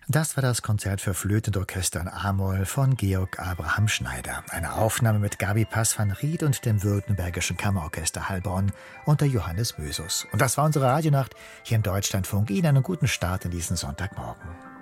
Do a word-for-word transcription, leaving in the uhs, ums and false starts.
Das war das Konzert für Flöte und Orchester in A-Moll von Georg Abraham Schneider. Eine Aufnahme mit Gabi Pass van Riet und dem Württembergischen Kammerorchester Heilbronn unter Johannes Mösus. Und das war unsere Radionacht hier im Deutschlandfunk. Ihnen einen guten Start in diesen Sonntagmorgen.